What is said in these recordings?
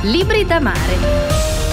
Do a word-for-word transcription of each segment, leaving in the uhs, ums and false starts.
Libri da mare.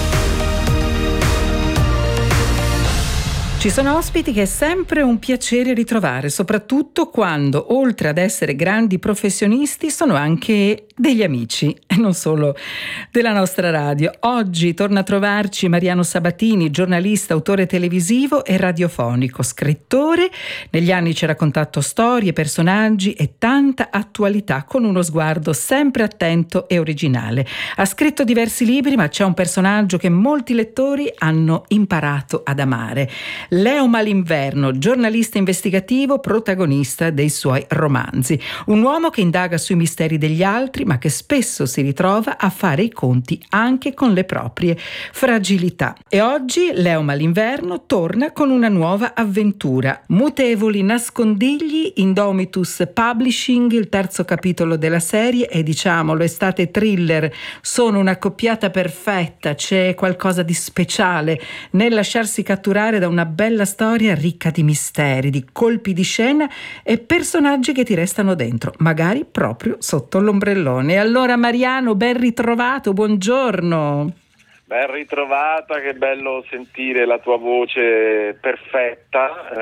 Ci sono ospiti che è sempre un piacere ritrovare, soprattutto quando, oltre ad essere grandi professionisti, sono anche degli amici, e non solo della nostra radio. Oggi torna a trovarci Mariano Sabatini, giornalista, autore televisivo e radiofonico, scrittore. Negli anni ci ha raccontato storie, personaggi e tanta attualità, con uno sguardo sempre attento e originale. Ha scritto diversi libri, ma c'è un personaggio che molti lettori hanno imparato ad amare. Leo Malinverno, giornalista investigativo, protagonista dei suoi romanzi. Un uomo che indaga sui misteri degli altri, ma che spesso si ritrova a fare i conti anche con le proprie fragilità. E oggi Leo Malinverno torna con una nuova avventura. Mutevoli nascondigli, Indomitus Publishing, il terzo capitolo della serie, e diciamolo, estate thriller, sono una coppiata perfetta, c'è qualcosa di speciale nel lasciarsi catturare da una bella storia ricca di misteri, di colpi di scena e personaggi che ti restano dentro, magari proprio sotto l'ombrellone. E allora Mariano, ben ritrovato, buongiorno. Ben ritrovata, che bello sentire la tua voce perfetta,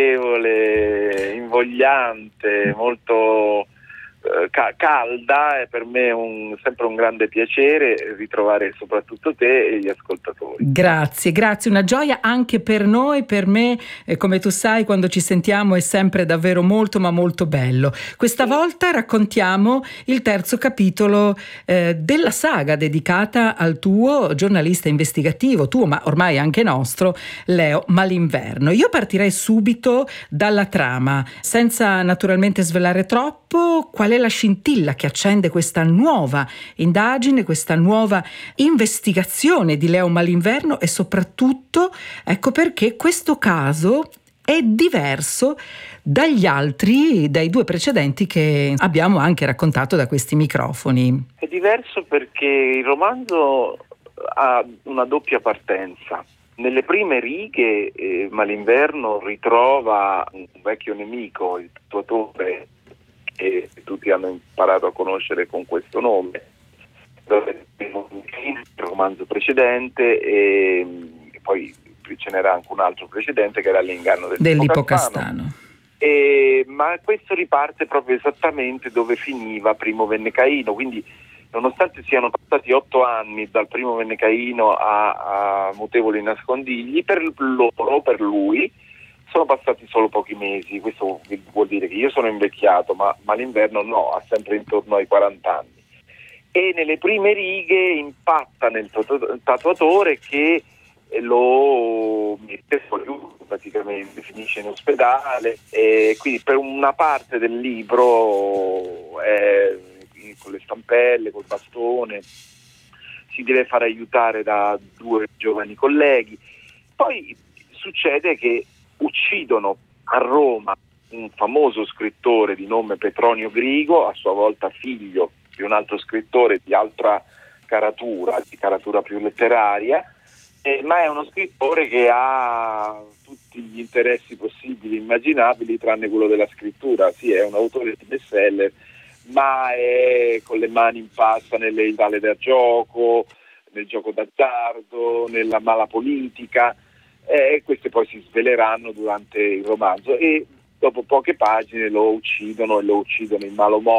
gradevole, invogliante, molto Ca- calda. È per me un, sempre un grande piacere ritrovare soprattutto te e gli ascoltatori. Grazie, grazie, una gioia anche per noi, per me, eh, come tu sai, quando ci sentiamo è sempre davvero molto ma molto bello. Questa sì. volta raccontiamo il terzo capitolo eh, della saga dedicata al tuo giornalista investigativo, tuo ma ormai anche nostro, Leo Malinverno. Io partirei subito dalla trama, senza naturalmente svelare troppo. Qual è la scintilla che accende questa nuova indagine, questa nuova investigazione di Leo Malinverno, e soprattutto ecco perché questo caso è diverso dagli altri, dai due precedenti che abbiamo anche raccontato da questi microfoni? È diverso perché il romanzo ha una doppia partenza. Nelle prime righe eh, Malinverno ritrova un vecchio nemico, il tatuatore, che tutti hanno imparato a conoscere con questo nome, il romanzo precedente, e poi ce n'era anche un altro precedente che era L'inganno del dell'Ippocastano. E, ma questo riparte proprio esattamente dove finiva Primo Venne Caino, quindi nonostante siano passati otto anni dal Primo Venne Caino a, a Mutevoli nascondigli, per loro, per lui, sono passati solo pochi mesi. Questo vuol dire che io sono invecchiato, ma Malinverno no, ha sempre intorno ai quaranta anni. E nelle prime righe impatta nel tatuatore che lo mette fuori, praticamente finisce in ospedale, e quindi per una parte del libro è con le stampelle, col bastone, si deve fare aiutare da due giovani colleghi. Poi succede che uccidono a Roma un famoso scrittore di nome Petronio Grigo, a sua volta figlio di un altro scrittore di altra caratura, di caratura più letteraria, eh, ma è uno scrittore che ha tutti gli interessi possibili e immaginabili tranne quello della scrittura. Sì, è un autore di bestseller, ma è con le mani in pasta nelle sale da gioco, nel gioco d'azzardo, nella mala politica. E eh, queste poi si sveleranno durante il romanzo, e dopo poche pagine lo uccidono e lo uccidono in malo modo.